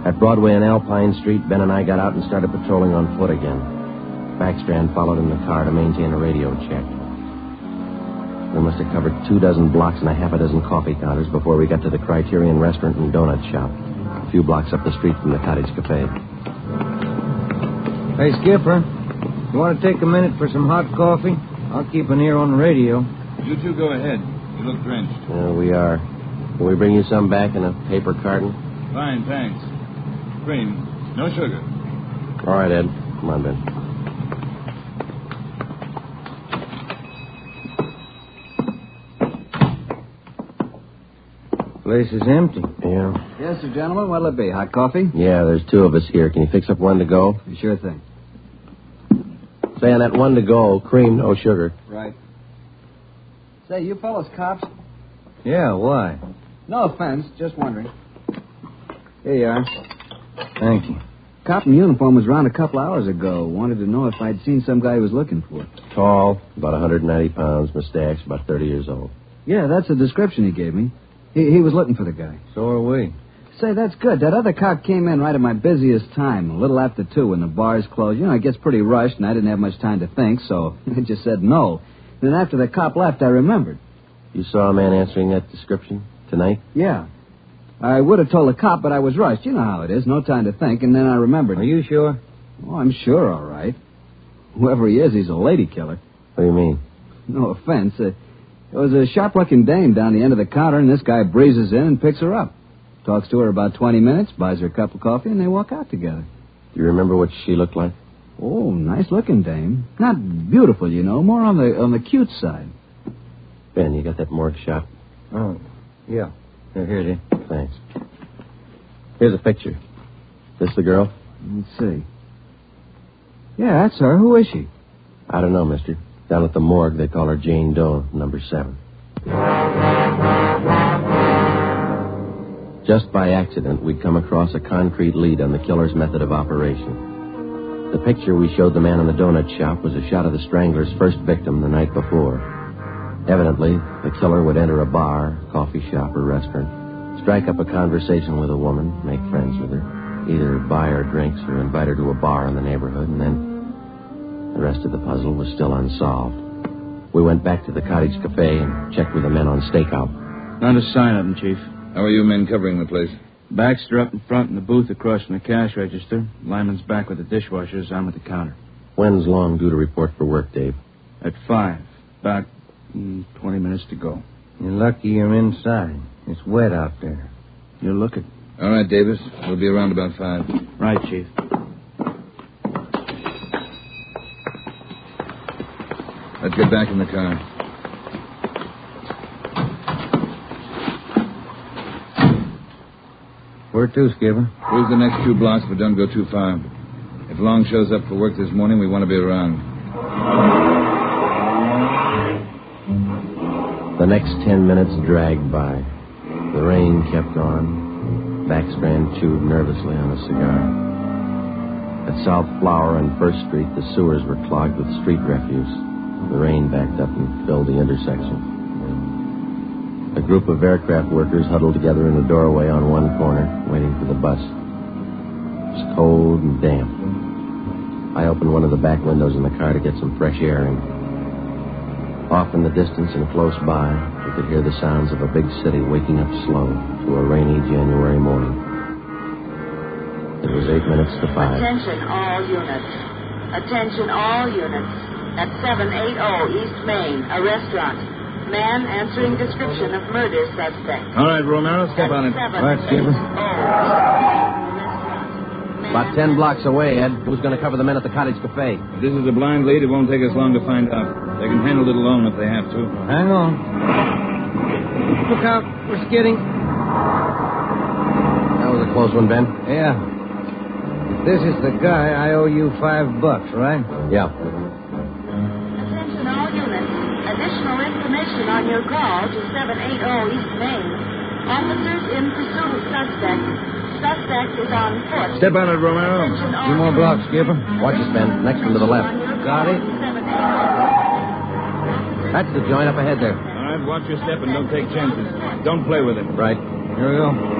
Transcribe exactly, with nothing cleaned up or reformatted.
At Broadway and Alpine Street, Ben and I got out and started patrolling on foot again. Backstrand followed in the car to maintain a radio check. We must have covered two dozen blocks and a half a dozen coffee counters before we got to the Criterion Restaurant and Donut Shop, a few blocks up the street from the Cottage Cafe. Hey, Skipper, you want to take a minute for some hot coffee? I'll keep an ear on the radio. You two go ahead. You look drenched. Yeah, we are. Can we bring you some back in a paper carton? Fine, thanks. Cream. No sugar. All right, Ed. Come on, Ben. Place is empty. Yeah. Yes, sir, gentlemen. What'll it be? Hot coffee? Yeah, there's two of us here. Can you fix up one to go? Sure thing. Say on that one to go, cream, no sugar. Right. Say, you fellas cops? Yeah, why? No offense, just wondering. Here you are. Thank you. Cop in uniform was around a couple hours ago. Wanted to know if I'd seen some guy he was looking for. Tall, about one hundred ninety pounds, mustache, about thirty years old. Yeah, that's the description he gave me. He, he was looking for the guy. So are we. Say, that's good. That other cop came in right at my busiest time, a little after two, when the bars closed. You know, it gets pretty rushed, and I didn't have much time to think, so I just said no. And then after the cop left, I remembered. You saw a man answering that description tonight? Yeah. I would have told the cop, but I was rushed. You know how it is. No time to think, and then I remembered. Are you sure? Oh, I'm sure, all right. Whoever he is, he's a lady killer. What do you mean? No offense. Uh, there was a sharp-looking dame down the end of the counter, and this guy breezes in and picks her up. Talks to her about twenty minutes, buys her a cup of coffee, and they walk out together. Do you remember what she looked like? Oh, nice-looking dame. Not beautiful, you know, more on the on the cute side. Ben, you got that morgue shot? Oh, yeah. Here, here it is. Thanks. Here's a picture. This the girl? Let's see. Yeah, that's her. Who is she? I don't know, mister. Down at the morgue, they call her Jane Doe, number seven. Just by accident, we'd come across a concrete lead on the killer's method of operation. The picture we showed the man in the donut shop was a shot of the Strangler's first victim the night before. Evidently, the killer would enter a bar, coffee shop, or restaurant, strike up a conversation with a woman, make friends with her, either buy her drinks or invite her to a bar in the neighborhood, and then the rest of the puzzle was still unsolved. We went back to the Cottage Cafe and checked with the men on stakeout. Not a sign of them, Chief. How are you men covering the place? Baxter up in front in the booth across from the cash register. Lyman's back with the dishwashers. I'm at the counter. When's Long due to report for work, Dave? At five. About mm, twenty minutes to go. You're lucky you're inside. It's wet out there. You're looking. All right, Davis. We'll be around about five. Right, Chief. Let's get back in the car. Where to, Skipper? Cruise the next two blocks, but don't go too far. If Long shows up for work this morning, we want to be around. The next ten minutes dragged by. The rain kept on. Backstrand chewed nervously on a cigar. At South Flower and First Street, the sewers were clogged with street refuse. The rain backed up and filled the intersection. A group of aircraft workers huddled together in the doorway on one corner, waiting for the bus. It was cold and damp. I opened one of the back windows in the car to get some fresh air in. Off in the distance and close by, we could hear the sounds of a big city waking up slow to a rainy January morning. It was eight minutes to five. Attention all units. Attention all units. At seven eighty East Main, a restaurant. Man answering description of murder suspect. All right, Romero, step on it. Right, Skipper. About ten blocks away, Ed. Who's going to cover the men at the Cottage Cafe? If this is a blind lead, it won't take us long to find out. They can handle it alone if they have to. Hang on. Look out. We're skidding. That was a close one, Ben. Yeah. If this is the guy, I owe you five bucks, right? Yeah. Attention all units. Additional information on your call to seven eighty East Main. Officers in pursuit of suspect. Suspect is on foot. Step on it, Romero. Two more blocks, Skipper. Watch it, Ben. Next one to the left. Got it. That's the joint up ahead there. All right, watch your step and don't take chances. Don't play with it. Right. Here we go.